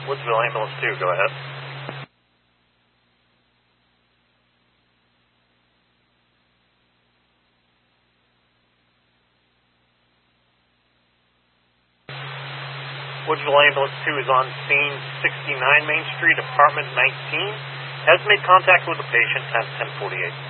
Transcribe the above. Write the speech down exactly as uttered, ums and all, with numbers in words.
Woodsville Ambulance two, go ahead. Woodsville Ambulance two is on scene sixty-nine Main Street, apartment nineteen. Has made contact with the patient at ten forty-eight.